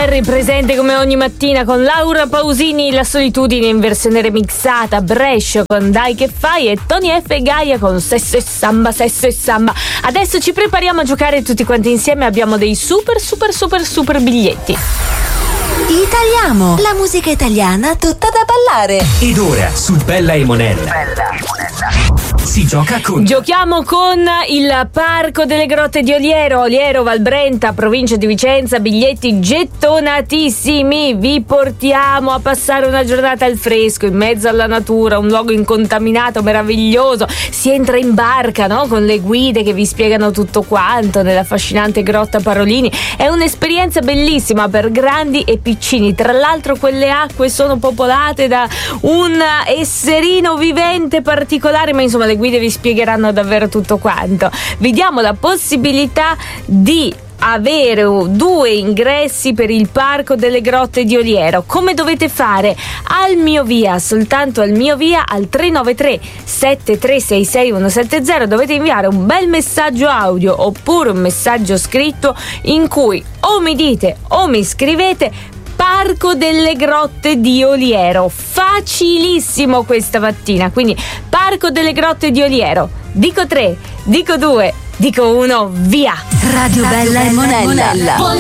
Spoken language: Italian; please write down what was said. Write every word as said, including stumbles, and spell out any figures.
Cherry presente come ogni mattina con Laura Pausini, La solitudine in versione remixata, Brescia con Dai che fai e Tony F e Gaia con Sesso e Samba, Sesso e Samba. Adesso ci prepariamo a giocare tutti quanti insieme, abbiamo dei super super super super biglietti. Italiamo, la musica italiana tutta da ballare. Ed ora su Bella e Monella. Bella e Monella. Si gioca con. Giochiamo con il Parco delle Grotte di Oliero, Oliero, Valbrenta, provincia di Vicenza, biglietti gettonatissimi. Vi portiamo a passare una giornata al fresco, in mezzo alla natura, un luogo incontaminato, meraviglioso. Si entra in barca, no? Con le guide che vi spiegano tutto quanto nell'affascinante grotta Parolini. È un'esperienza bellissima per grandi e piccini. Tra l'altro quelle acque sono popolate da un esserino vivente particolare, ma insomma le guide vi spiegheranno davvero tutto quanto. Vi diamo la possibilità di avere due ingressi per il Parco delle Grotte di Oliero. Come dovete fare? Al mio via, soltanto al mio via, al tre nove tre sette tre sei sei uno sette zero dovete inviare un bel messaggio audio oppure un messaggio scritto in cui o mi dite o mi scrivete Parco delle Grotte di Oliero. Facilissimo questa mattina, quindi Parco delle Grotte di Oliero. Dico tre, dico due, dico uno, via! Radio Bella e Monella.